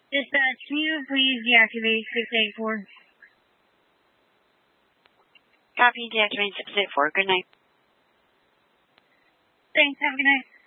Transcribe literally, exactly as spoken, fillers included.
Dispatch, can you please deactivate six eight four? Copy, deactivate six eight four. Good night. Thanks, have a good night.